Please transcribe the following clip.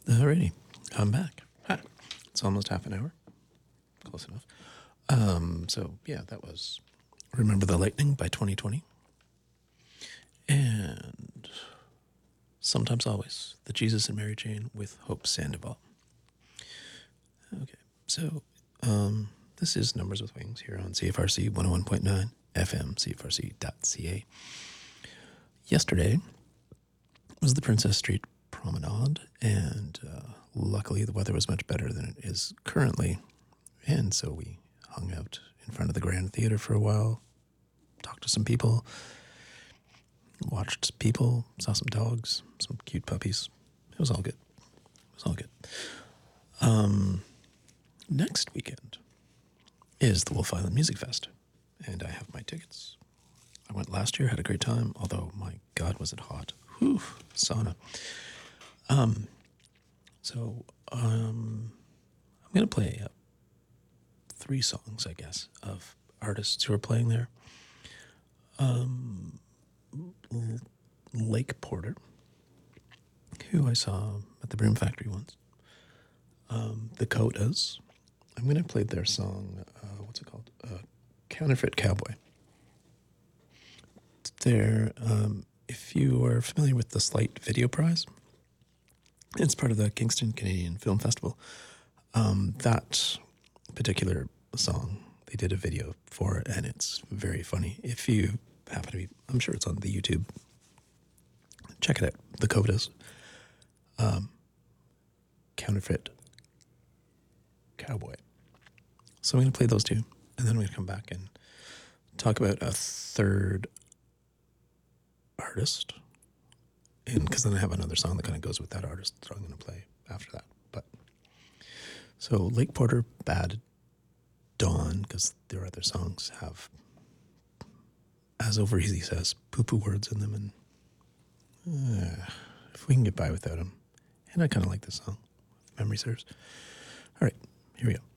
Alrighty, I'm back. Hi. It's almost half an hour. Close enough. So yeah, that was Remember the Lightning by 2020. And Sometimes Always, the Jesus and Mary Chain with Hope Sandoval. Okay, so this is Numbers with Wings here on CFRC 101.9 FM, CFRC.ca. Yesterday was the Princess Street Promenade, and luckily the weather was much better than it is currently, and so we hung out in front of the Grand Theater for a while, talked to some people, watched people, saw some dogs, some cute puppies. It was all good. It was all good. Next weekend is the Wolf Island Music Fest, and I have my tickets. I went last year, had a great time, although, my God, was it hot. Whew, sauna. I'm going to play 3 songs, I guess, of artists who are playing there. Lake Porter, who I saw at the Broom Factory once. The Codas. I'm going to play their song, what's it called? Counterfeit Cowboy. There, if you are familiar with the Slight Video Prize, it's part of the Kingston Canadian Film Festival. That particular song, they did a video for it, and it's very funny. If you happen to be, I'm sure it's on the YouTube. Check it out, the Codas. Counterfeit Cowboy. So I'm going to play those 2, and then we're going to come back and talk about a third artist, and because then I have another song that kind of goes with that artist that I'm going to play after that. But so Lake Porter, Bad Dawn, because their other songs have, as Overeasy says, poo-poo words in them, and if we can get by without them. And I kind of like this song, if memory serves. All right, here we go.